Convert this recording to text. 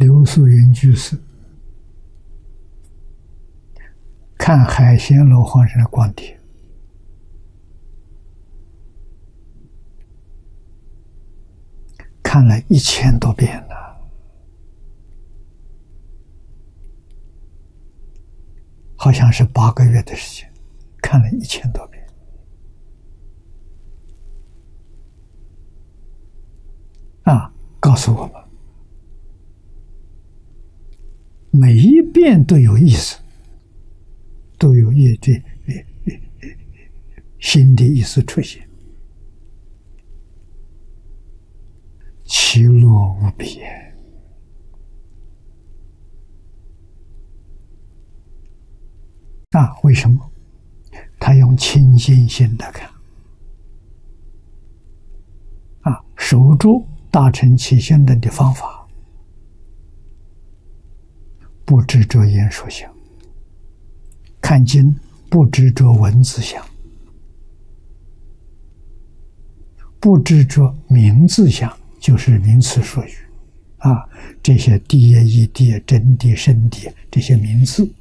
刘素云居士看海鲜楼皇上的光碟，看了1000多遍了，好像是8个月的时间，看了1000多遍。告诉我们，每一遍都有意思，都有新的意思出现，其乐无比。为什么？他用清净心来看，守住大乘起信论的方法，不执着言说相，看经不执着文字相，不执着名字相，就是名词说语这些谛业义谛真谛圣谛这些名字